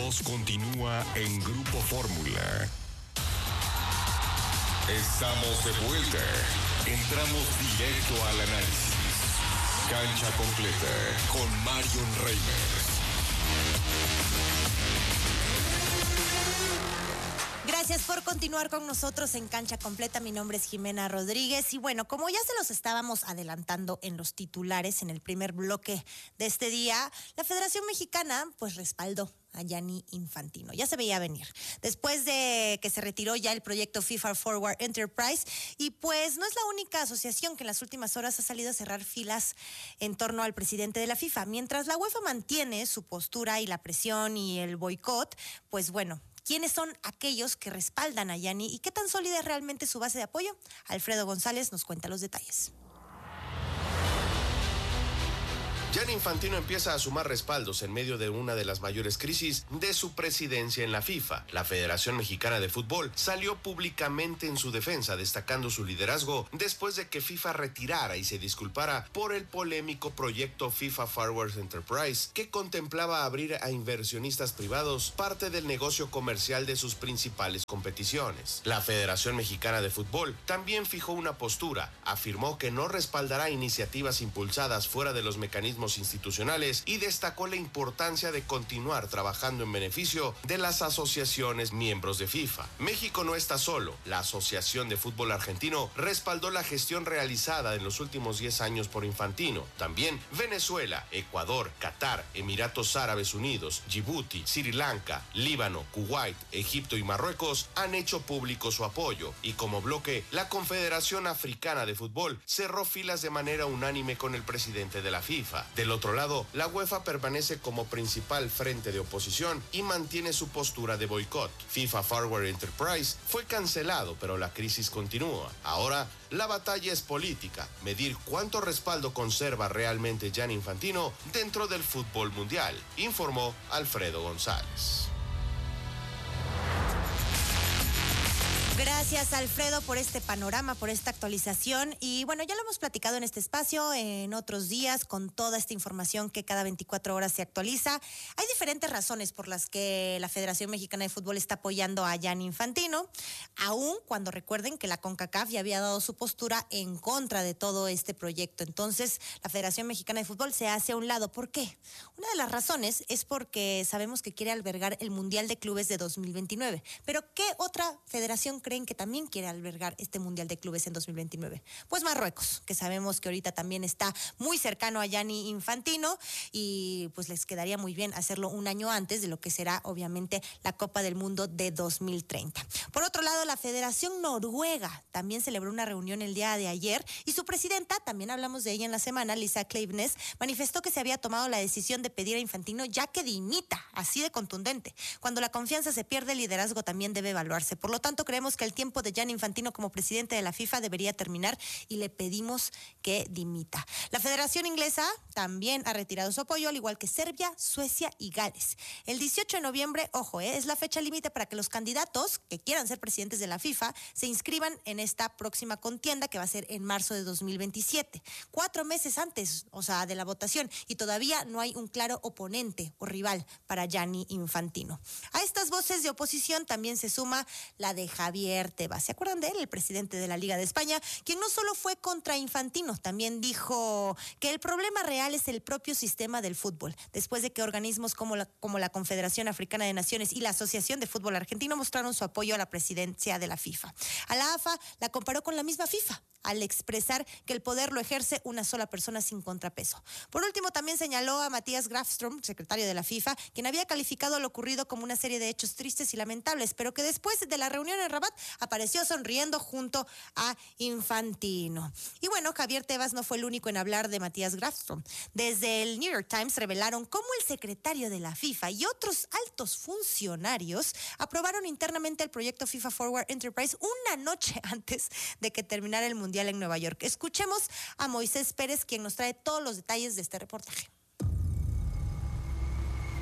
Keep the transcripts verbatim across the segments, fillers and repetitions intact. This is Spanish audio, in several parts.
dos continúa en Grupo Fórmula. Estamos de vuelta. Entramos directo al análisis. Cancha completa con Marion Reimers. Gracias por continuar con nosotros en Cancha Completa. Mi nombre es Jimena Rodríguez y bueno, como ya se los estábamos adelantando en los titulares en el primer bloque de este día, la Federación Mexicana pues respaldó a Gianni Infantino. Ya se veía venir. Después de que se retiró ya el proyecto FIFA Forward Enterprise y pues no es la única asociación que en las últimas horas ha salido a cerrar filas en torno al presidente de la FIFA. Mientras la UEFA mantiene su postura y la presión y el boicot, pues bueno, ¿quiénes son aquellos que respaldan a Gianni y qué tan sólida es realmente su base de apoyo? Alfredo González nos cuenta los detalles. Gianni Infantino empieza a sumar respaldos en medio de una de las mayores crisis de su presidencia en la FIFA. La Federación Mexicana de Fútbol salió públicamente en su defensa, destacando su liderazgo después de que FIFA retirara y se disculpara por el polémico proyecto FIFA Forward Enterprise, que contemplaba abrir a inversionistas privados parte del negocio comercial de sus principales competiciones. La Federación Mexicana de Fútbol también fijó una postura, afirmó que no respaldará iniciativas impulsadas fuera de los mecanismos institucionales y destacó la importancia de continuar trabajando en beneficio de las asociaciones miembros de FIFA. México no está solo. La Asociación de Fútbol Argentino respaldó la gestión realizada en los últimos diez años por Infantino. También Venezuela, Ecuador, Qatar, Emiratos Árabes Unidos, Djibouti, Sri Lanka, Líbano, Kuwait, Egipto y Marruecos han hecho público su apoyo. Y como bloque, la Confederación Africana de Fútbol cerró filas de manera unánime con el presidente de la FIFA. Del otro lado, la UEFA permanece como principal frente de oposición y mantiene su postura de boicot. FIFA Forward Enterprise fue cancelado, pero la crisis continúa. Ahora, la batalla es política, medir cuánto respaldo conserva realmente Gianni Infantino dentro del fútbol mundial, informó Alfredo González. Gracias, Alfredo, por este panorama, por esta actualización. Y bueno, ya lo hemos platicado en este espacio, en otros días, con toda esta información que cada veinticuatro horas se actualiza. Hay diferentes razones por las que la Federación Mexicana de Fútbol está apoyando a Gianni Infantino, aun cuando recuerden que la CONCACAF ya había dado su postura en contra de todo este proyecto. Entonces, la Federación Mexicana de Fútbol se hace a un lado. ¿Por qué? Una de las razones es porque sabemos que quiere albergar el Mundial de Clubes de dos mil veintinueve. Pero, ¿qué otra federación creen que también quiere albergar este Mundial de Clubes en dos mil veintinueve? Pues Marruecos, que sabemos que ahorita también está muy cercano a Gianni Infantino y pues les quedaría muy bien hacerlo un año antes de lo que será obviamente la Copa del Mundo de dos mil treinta. Por otro lado, la Federación Noruega también celebró una reunión el día de ayer y su presidenta, también hablamos de ella en la semana, Lisa Klaveness, manifestó que se había tomado la decisión de pedir a Infantino ya que dimita, así de contundente. Cuando la confianza se pierde, el liderazgo también debe evaluarse. Por lo tanto, creemos que el tiempo de Gianni Infantino como presidente de la FIFA debería terminar y le pedimos que dimita. La Federación Inglesa también ha retirado su apoyo, al igual que Serbia, Suecia y Gales. El dieciocho de noviembre, ojo, eh, es la fecha límite para que los candidatos que quieran ser presidentes de la FIFA se inscriban en esta próxima contienda que va a ser en marzo de dos mil veintisiete. Cuatro meses antes, o sea, de la votación, y todavía no hay un claro oponente o rival para Gianni Infantino. A estas voces de oposición también se suma la de Javier Tebas. ¿Se acuerdan de él? El presidente de la Liga de España, quien no solo fue contra Infantino, también dijo que el problema real es el propio sistema del fútbol, después de que organismos como la, como la Confederación Africana de Naciones y la Asociación de Fútbol Argentino mostraron su apoyo a la presidencia de la FIFA. A la A F A la comparó con la misma FIFA, al expresar que el poder lo ejerce una sola persona sin contrapeso. Por último, también señaló a Matías Grafström, secretario de la FIFA, quien había calificado lo ocurrido como una serie de hechos tristes y lamentables, pero que después de la reunión en Rabat apareció sonriendo junto a Infantino. Y bueno, Javier Tebas no fue el único en hablar de Matías Grafström. Desde el New York Times revelaron cómo el secretario de la FIFA y otros altos funcionarios aprobaron internamente el proyecto FIFA Forward Enterprise una noche antes de que terminara el Mundial en Nueva York. Escuchemos a Moisés Pérez, quien nos trae todos los detalles de este reportaje.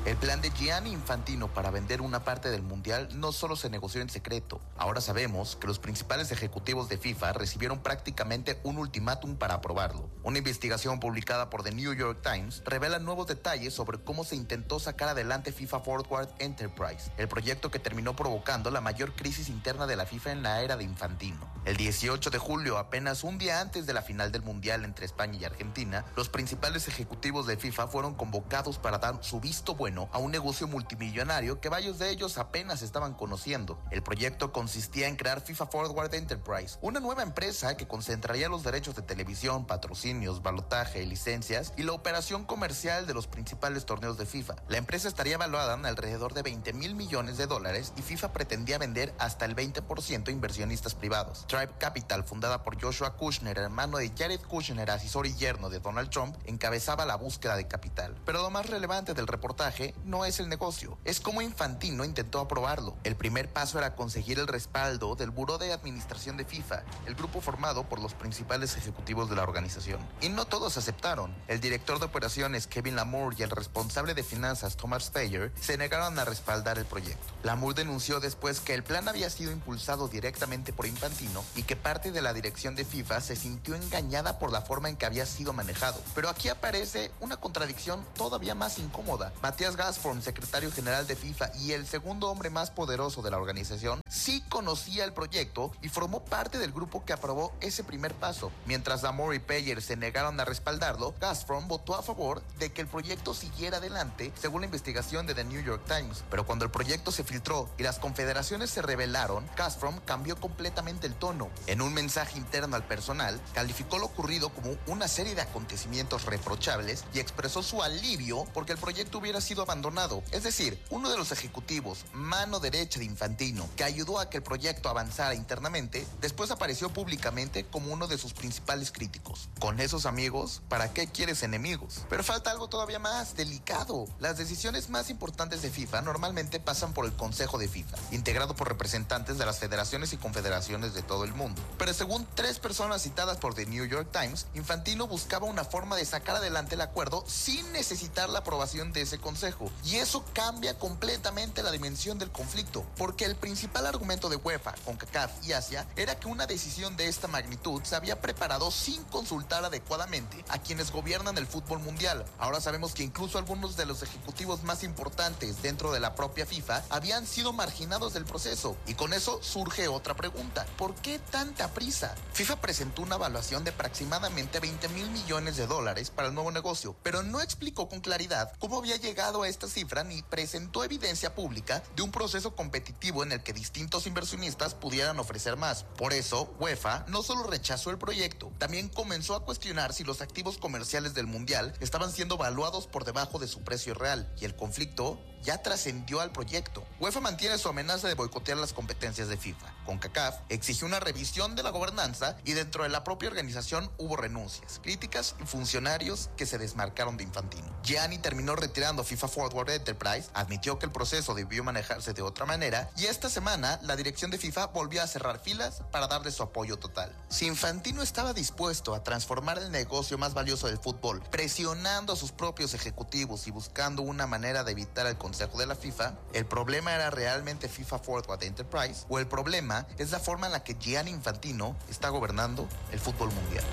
El plan de Gianni Infantino para vender una parte del Mundial no solo se negoció en secreto. Ahora sabemos que los principales ejecutivos de FIFA recibieron prácticamente un ultimátum para aprobarlo. Una investigación publicada por The New York Times revela nuevos detalles sobre cómo se intentó sacar adelante FIFA Forward Enterprise, el proyecto que terminó provocando la mayor crisis interna de la FIFA en la era de Infantino. El dieciocho de julio, apenas un día antes de la final del Mundial entre España y Argentina, los principales ejecutivos de FIFA fueron convocados para dar su visto bueno a un negocio multimillonario que varios de ellos apenas estaban conociendo. El proyecto consistía en crear FIFA Forward Enterprise, una nueva empresa que concentraría los derechos de televisión, patrocinios, balotaje, licencias y la operación comercial de los principales torneos de FIFA. La empresa estaría valuada en alrededor de veinte mil millones de dólares y FIFA pretendía vender hasta el veinte por ciento a inversionistas privados. Tribe Capital, fundada por Joshua Kushner, hermano de Jared Kushner, asesor y yerno de Donald Trump, encabezaba la búsqueda de capital. Pero lo más relevante del reportaje no es el negocio, es cómo Infantino intentó aprobarlo. El primer paso era conseguir el respaldo del Buró de Administración de FIFA, el grupo formado por los principales ejecutivos de la organización. Y no todos aceptaron. El director de operaciones Kevin Lamour y el responsable de finanzas Thomas Steyer se negaron a respaldar el proyecto. Lamour denunció después que el plan había sido impulsado directamente por Infantino y que parte de la dirección de FIFA se sintió engañada por la forma en que había sido manejado. Pero aquí aparece una contradicción todavía más incómoda. Matías Gazprom, secretario general de FIFA y el segundo hombre más poderoso de la organización, sí conocía el proyecto y formó parte del grupo que aprobó ese primer paso. Mientras Lamour y Peyer se negaron a respaldarlo, Gazprom votó a favor de que el proyecto siguiera adelante, según la investigación de The New York Times. Pero cuando el proyecto se filtró y las confederaciones se rebelaron, Gazprom cambió completamente el tono. En un mensaje interno al personal, calificó lo ocurrido como una serie de acontecimientos reprochables y expresó su alivio porque el proyecto hubiera sido abandonado. Es decir, uno de los ejecutivos, mano derecha de Infantino, que ayudó a que el proyecto avanzara internamente, después apareció públicamente como uno de sus principales críticos. Con esos amigos, ¿para qué quieres enemigos? Pero falta algo todavía más delicado. Las decisiones más importantes de FIFA normalmente pasan por el Consejo de FIFA, integrado por representantes de las federaciones y confederaciones de todo el mundo. Pero según tres personas citadas por The New York Times, Infantino buscaba una forma de sacar adelante el acuerdo sin necesitar la aprobación de ese consejo. Y eso cambia completamente la dimensión del conflicto, porque el principal argumento de UEFA, CONCACAF y Asia era que una decisión de esta magnitud se había preparado sin consultar adecuadamente a quienes gobiernan el fútbol mundial. Ahora sabemos que incluso algunos de los ejecutivos más importantes dentro de la propia FIFA habían sido marginados del proceso. Y con eso surge otra pregunta: ¿por qué tanta prisa? FIFA presentó una evaluación de aproximadamente veinte mil millones de dólares para el nuevo negocio, pero no explicó con claridad cómo había llegado a esta cifra ni presentó evidencia pública de un proceso competitivo en el que distintos inversionistas pudieran ofrecer más. Por eso, UEFA no solo rechazó el proyecto, también comenzó a cuestionar si los activos comerciales del Mundial estaban siendo valuados por debajo de su precio real, y el conflicto ya trascendió al proyecto. UEFA mantiene su amenaza de boicotear las competencias de FIFA. CONCACAF exigió una revisión de la gobernanza y dentro de la propia organización hubo renuncias, críticas y funcionarios que se desmarcaron de Infantino. Gianni terminó retirando FIFA Forward Enterprise, admitió que el proceso debió manejarse de otra manera y esta semana la dirección de FIFA volvió a cerrar filas para darle su apoyo total. Si Infantino estaba dispuesto a transformar el negocio más valioso del fútbol, presionando a sus propios ejecutivos y buscando una manera de evitar el Consejo de la FIFA, ¿el problema era realmente FIFA Forward Enterprise o el problema es la forma en la que Gianni Infantino está gobernando el fútbol mundial?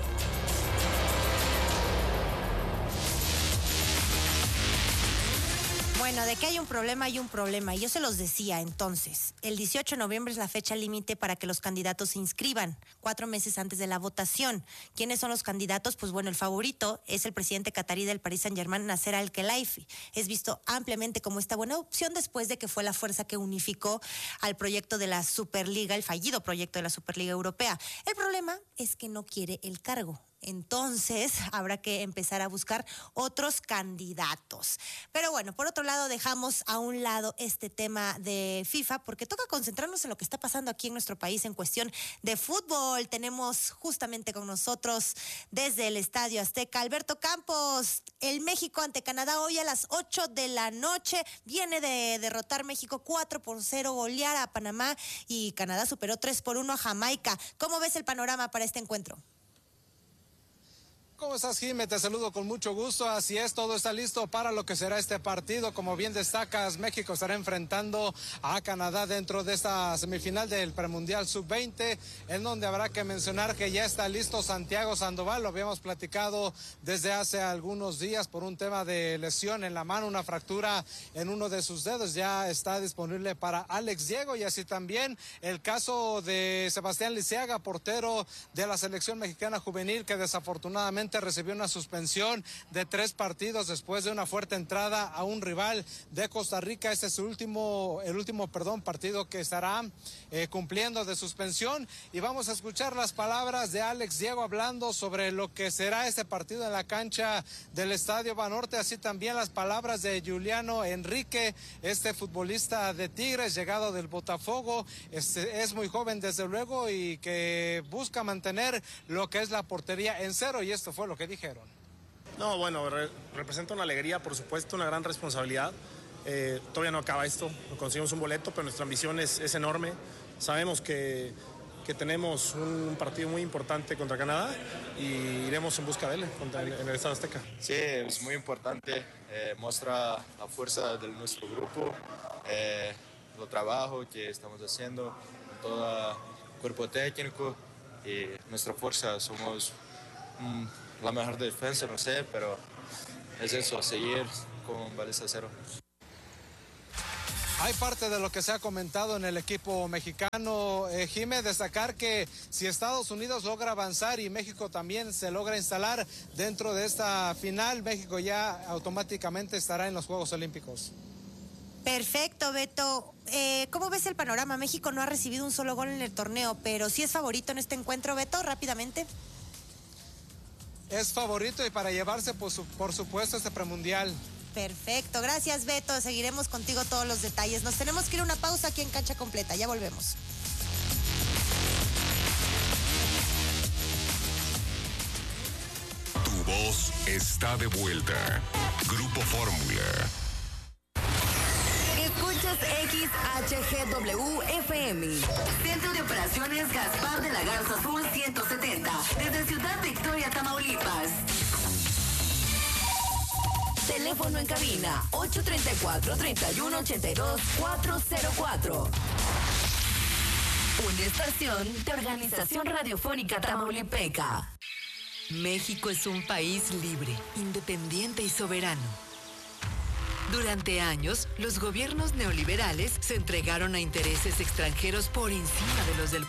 Bueno, de que hay un problema, hay un problema. Y yo se los decía entonces. El dieciocho de noviembre es la fecha límite para que los candidatos se inscriban, cuatro meses antes de la votación. ¿Quiénes son los candidatos? Pues bueno, el favorito es el presidente catarí del Paris Saint-Germain, Nasser Al-Khelaifi. Es visto ampliamente como esta buena opción después de que fue la fuerza que unificó al proyecto de la Superliga, el fallido proyecto de la Superliga Europea. El problema es que no quiere el cargo. Entonces habrá que empezar a buscar otros candidatos. Pero bueno, por otro lado dejamos a un lado este tema de FIFA porque toca concentrarnos en lo que está pasando aquí en nuestro país en cuestión de fútbol. Tenemos justamente con nosotros desde el Estadio Azteca Alberto Campos. El México ante Canadá hoy a las ocho de la noche. Viene de derrotar México cuatro por cero, golear a Panamá y Canadá superó tres por uno a Jamaica. ¿Cómo ves el panorama para este encuentro? ¿Cómo estás, Jimé? Te saludo con mucho gusto. Así es, todo está listo para lo que será este partido. Como bien destacas, México estará enfrentando a Canadá dentro de esta semifinal del premundial sub veinte, en donde habrá que mencionar que ya está listo Santiago Sandoval. Lo habíamos platicado desde hace algunos días por un tema de lesión en la mano, una fractura en uno de sus dedos. Ya está disponible para Alex Diego, y así también el caso de Sebastián Lisiaga, portero de la selección mexicana juvenil, que desafortunadamente recibió una suspensión de tres partidos después de una fuerte entrada a un rival de Costa Rica. Este es el último, el último, perdón, partido que estará eh, cumpliendo de suspensión, y vamos a escuchar las palabras de Alex Diego hablando sobre lo que será este partido en la cancha del Estadio Banorte, así también las palabras de Juliano Enrique, este futbolista de Tigres, llegado del Botafogo. Este, es muy joven desde luego y que busca mantener lo que es la portería en cero, y esto fue lo que dijeron. No, bueno, re representa una alegría, por supuesto, una gran responsabilidad. Eh, todavía no acaba esto, conseguimos un boleto, pero nuestra ambición es, es enorme. Sabemos que, que tenemos un partido muy importante contra Canadá y iremos en busca de él contra, en el Estadio Azteca. Sí, es muy importante, eh, muestra la fuerza de nuestro grupo, eh, el trabajo que estamos haciendo con todo el cuerpo técnico y nuestra fuerza. Somos mm, la mejor defensa, no sé, pero es eso, seguir con baliza cero. Hay parte de lo que se ha comentado en el equipo mexicano, eh, Jimé, destacar que si Estados Unidos logra avanzar y México también se logra instalar dentro de esta final, México ya automáticamente estará en los Juegos Olímpicos. Perfecto, Beto. Eh, ¿Cómo ves el panorama? México no ha recibido un solo gol en el torneo, pero sí es favorito en este encuentro, Beto, rápidamente. Es favorito y para llevarse, por, su, por supuesto, este premundial. Perfecto, gracias, Beto. Seguiremos contigo todos los detalles. Nos tenemos que ir a una pausa aquí en Cancha Completa. Ya volvemos. Tu voz está de vuelta. Grupo Fórmula. Escuchas X H G W F M. Centro de Operaciones Gaspar de la Garza Sur ciento setenta. Desde Ciudad Victoria, Tamaulipas. Teléfono en cabina ocho tres cuatro, tres uno ocho dos, cuatro cero cuatro. Una estación de Organización Radiofónica Tamaulipeca. México es un país libre, independiente y soberano. Durante años, los gobiernos neoliberales se entregaron a intereses extranjeros por encima de los del